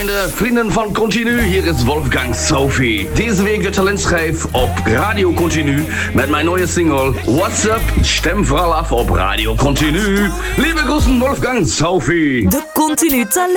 Freunde, Vrienden von Continu, hier ist Wolfgang Sophie. Diese Week de Talentschijf op Radio Continu met mijn nieuwe single What's Up, stem vooral af op Radio Continu. Liebe Großen, Wolfgang Sophie. De Continu Talent.